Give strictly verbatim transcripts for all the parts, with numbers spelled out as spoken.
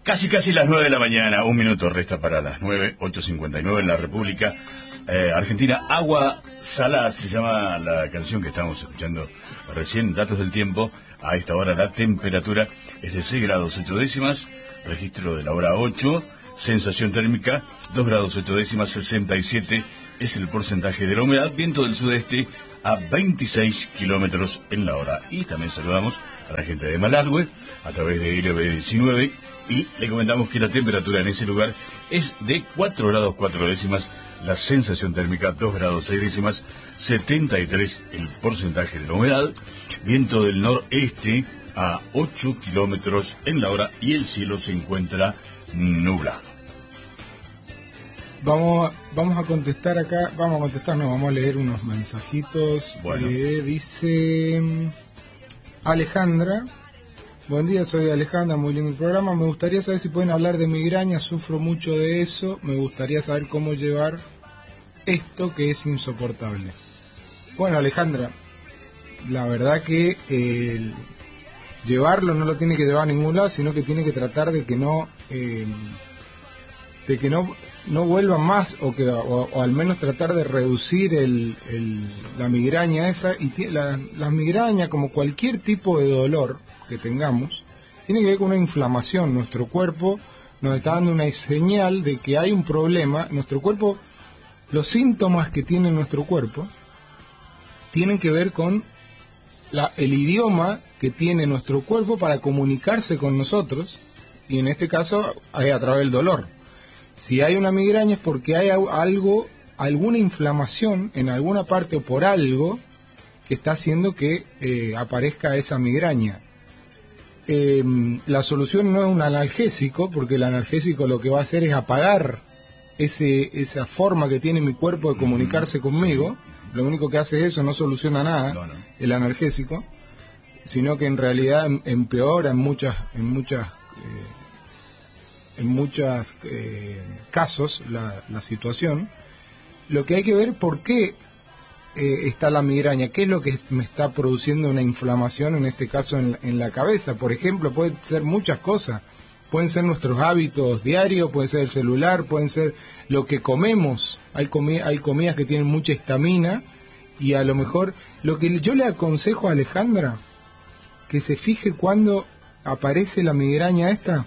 Casi casi las nueve de la mañana, un minuto resta para las nueve, ocho cincuenta y nueve en la República eh, Argentina. Agua Salada se llama la canción que estamos escuchando recién. Datos del tiempo, a esta hora la temperatura es de seis grados ocho décimas, registro de la hora ocho, sensación térmica dos grados ocho décimas, sesenta y siete es el porcentaje de la humedad, viento del sudeste a veintiséis kilómetros en la hora. Y también saludamos a la gente de Malargüe a través de L B diecinueve y le comentamos que la temperatura en ese lugar es de cuatro grados cuatro décimas, la sensación térmica dos grados seis décimas, setenta y tres el porcentaje de la humedad, viento del noreste a ocho kilómetros en la hora y el cielo se encuentra nublado. Vamos, vamos a contestar acá, vamos a contestar, no, vamos a leer unos mensajitos. Bueno. Eh, dice Alejandra, buen día, soy Alejandra, muy lindo el programa, me gustaría saber si pueden hablar de migraña, sufro mucho de eso, me gustaría saber cómo llevar esto que es insoportable. Bueno, Alejandra, la verdad que eh, llevarlo no lo tiene que llevar a ningún lado, sino que tiene que tratar de que no... Eh, de que no no vuelva más o que o, o al menos tratar de reducir el, el, la migraña esa y t- la, la migraña, como cualquier tipo de dolor que tengamos, tiene que ver con una inflamación. Nuestro cuerpo nos está dando una señal de que hay un problema. Nuestro cuerpo, los síntomas que tiene nuestro cuerpo tienen que ver con la, el idioma que tiene nuestro cuerpo para comunicarse con nosotros, y en este caso es a través del dolor. Si hay una migraña es porque hay algo, alguna inflamación en alguna parte o por algo que está haciendo que eh, aparezca esa migraña. Eh, la solución no es un analgésico, porque el analgésico lo que va a hacer es apagar ese, esa forma que tiene mi cuerpo de comunicarse conmigo. Sí. Lo único que hace es eso, no soluciona nada, no, no. El analgésico, sino que en realidad empeora en muchas, en muchas eh, en muchos eh, casos la, la situación. Lo que hay que ver por qué eh, está la migraña, qué es lo que me está produciendo una inflamación, en este caso en, en la cabeza. Por ejemplo, pueden ser muchas cosas, pueden ser nuestros hábitos diarios, puede ser el celular, pueden ser lo que comemos. Hay, comi- hay comidas que tienen mucha histamina y a lo mejor lo que yo le aconsejo a Alejandra, que se fije cuando aparece la migraña esta,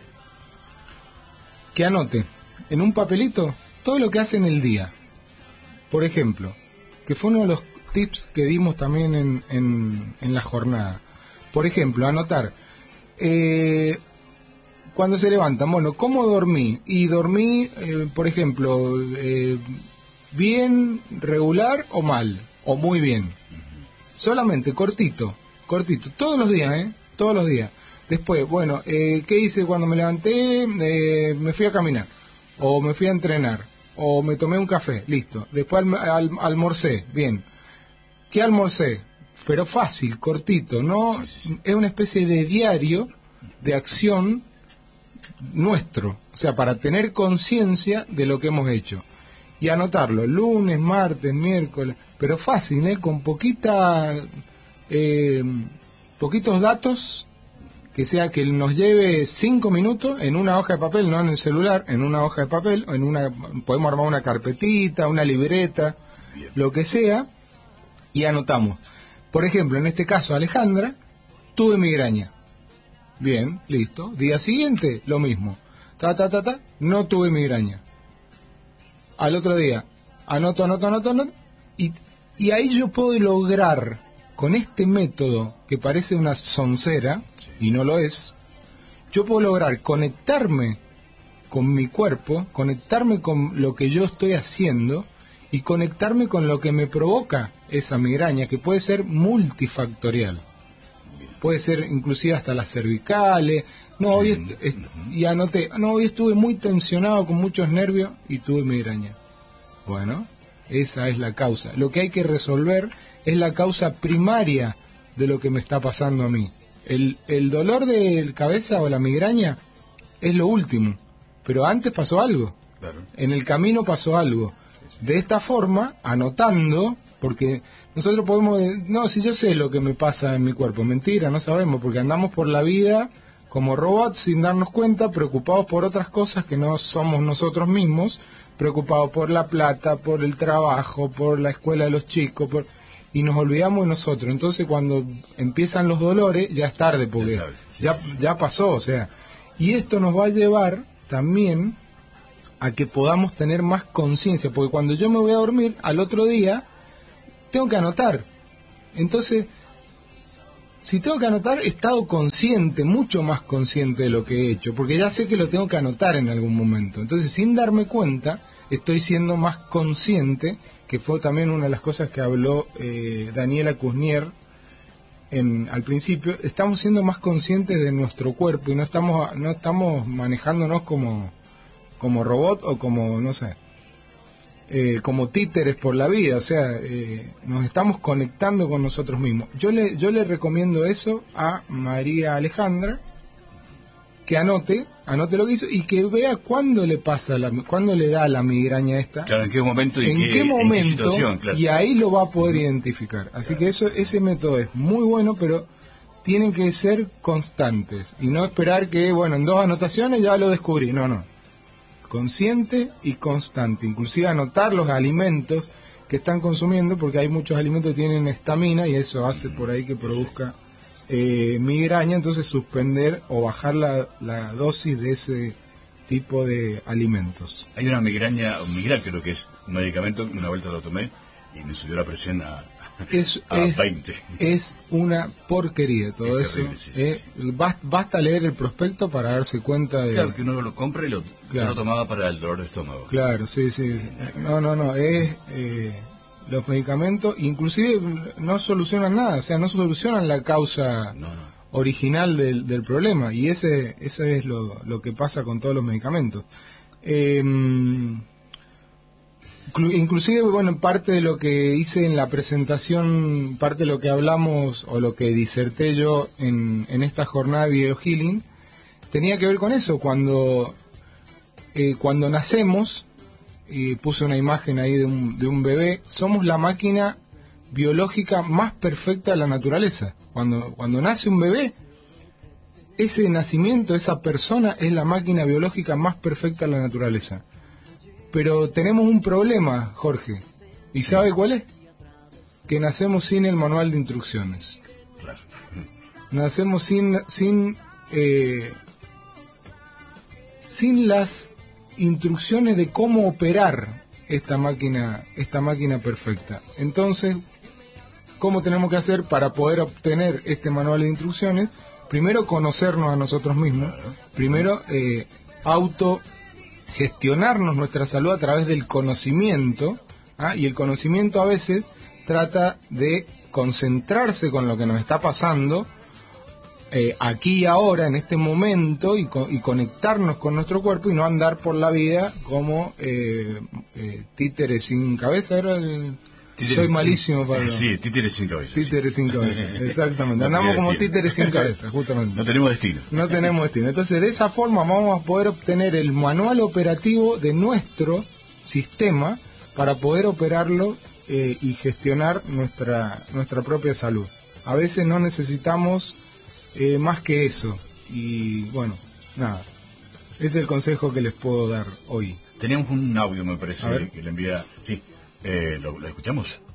que anote en un papelito todo lo que hace en el día. Por ejemplo, que fue uno de los tips que dimos también en, en, en la jornada. Por ejemplo, anotar eh, cuando se levantan, bueno, ¿cómo dormí? Y dormí, eh, por ejemplo, eh, bien, regular o mal, o muy bien. Solamente, cortito, cortito, todos los días, ¿eh? Todos los días. Después, bueno, eh, ¿qué hice cuando me levanté? Eh, me fui a caminar, o me fui a entrenar, o me tomé un café, listo. Después al, al, almorcé, bien. ¿Qué almorcé? Pero fácil, cortito, ¿no? Es una especie de diario de acción nuestro, o sea, para tener conciencia de lo que hemos hecho. Y anotarlo, lunes, martes, miércoles, pero fácil, ¿eh? Con poquita, eh, poquitos datos, que sea que nos lleve cinco minutos en una hoja de papel, no en el celular, en una hoja de papel, en una, podemos armar una carpetita, una libreta, bien, lo que sea, y anotamos. Por ejemplo, en este caso, Alejandra, tuve migraña. Bien, listo. Día siguiente, lo mismo. Ta, ta, ta, ta, no tuve migraña. Al otro día, anoto, anoto, anoto, anoto, y, y ahí yo puedo lograr, con este método que parece una soncera, sí, y no lo es, yo puedo lograr conectarme con mi cuerpo, conectarme con lo que yo estoy haciendo y conectarme con lo que me provoca esa migraña, que puede ser multifactorial. Puede ser inclusive hasta las cervicales. No, sí, hoy est- est- uh-huh. Y anoté, no, hoy estuve muy tensionado, con muchos nervios y tuve migraña. Bueno, esa es la causa. Lo que hay que resolver es la causa primaria de lo que me está pasando a mí. El, el dolor de cabeza o la migraña es lo último, pero antes pasó algo. Claro. En el camino pasó algo. De esta forma, anotando, porque nosotros podemos, no, si yo sé lo que me pasa en mi cuerpo, mentira, no sabemos, porque andamos por la vida como robots sin darnos cuenta, preocupados por otras cosas que no somos nosotros mismos, preocupados por la plata, por el trabajo, por la escuela de los chicos, por... y nos olvidamos de nosotros. Entonces cuando empiezan los dolores ya es tarde, porque ya, sí, ya, sí. ya pasó, o sea, y esto nos va a llevar también a que podamos tener más conciencia, porque cuando yo me voy a dormir, al otro día tengo que anotar. Entonces, si tengo que anotar, he estado consciente, mucho más consciente de lo que he hecho, porque ya sé que lo tengo que anotar en algún momento. Entonces, sin darme cuenta, estoy siendo más consciente, que fue también una de las cosas que habló eh, Daniela Kuznier en, al principio. Estamos siendo más conscientes de nuestro cuerpo y no estamos no estamos manejándonos como, como robot o como, no sé, Eh, como títeres por la vida, o sea, eh, nos estamos conectando con nosotros mismos. Yo le, yo le recomiendo eso a María Alejandra, que anote, anote lo que hizo y que vea cuándo le pasa, la, cuándo le da la migraña esta. Claro, en qué momento y en qué, qué momento, en qué situación, claro. Y ahí lo va a poder identificar. Así claro. que eso, ese método es muy bueno, pero tienen que ser constantes y no esperar que, bueno, en dos anotaciones ya lo descubrí. No, no. Consciente y constante, inclusive anotar los alimentos que están consumiendo, porque hay muchos alimentos que tienen estamina y eso hace por ahí que produzca eh, migraña, entonces suspender o bajar la, la dosis de ese tipo de alimentos. Hay una migraña, un migral creo que es un medicamento, una vuelta lo tomé y me subió la presión a, es, a es, veinte. Es una porquería todo es eso. Terrible, sí, sí, eh, sí. Basta, basta leer el prospecto para darse cuenta de... Claro, que uno lo compra y lo, claro. lo tomaba para el dolor de estómago. Claro, sí, sí. No, no, no. Es, eh, los medicamentos inclusive no solucionan nada, o sea, no solucionan la causa no, no. original del, del problema. Y ese, eso es lo, lo que pasa con todos los medicamentos. Eh, Inclusive, bueno, parte de lo que hice en la presentación, parte de lo que hablamos o lo que diserté yo en, en esta jornada de Video Healing, tenía que ver con eso. Cuando, eh, cuando nacemos, y puse una imagen ahí de un, de un bebé, somos la máquina biológica más perfecta de la naturaleza. Cuando, cuando nace un bebé, ese nacimiento, esa persona es la máquina biológica más perfecta de la naturaleza. Pero tenemos un problema, Jorge. ¿Y sabe cuál es? Que nacemos sin el manual de instrucciones. Claro. Nacemos sin sin eh, sin las instrucciones de cómo operar esta máquina esta máquina perfecta. Entonces, ¿cómo tenemos que hacer para poder obtener este manual de instrucciones? Primero, conocernos a nosotros mismos. Claro. Primero, eh, auto gestionarnos nuestra salud a través del conocimiento, ¿ah? Y el conocimiento a veces trata de concentrarse con lo que nos está pasando eh, aquí y ahora, en este momento, y, co- y conectarnos con nuestro cuerpo y no andar por la vida como eh, eh, títeres sin cabeza. Era el... Títeres Soy malísimo para... Sí, títeres sin cabeza. Títeres sí. sin cabeza, exactamente. No Andamos como destino. títeres sin cabeza, justamente. No tenemos destino. No tenemos destino. Entonces, de esa forma vamos a poder obtener el manual operativo de nuestro sistema para poder operarlo eh, y gestionar nuestra, nuestra propia salud. A veces no necesitamos eh, más que eso. Y bueno, nada. Ese es el consejo que les puedo dar hoy. Teníamos un audio, me parece, que le envía... Sí, eh, ¿lo, lo escuchamos?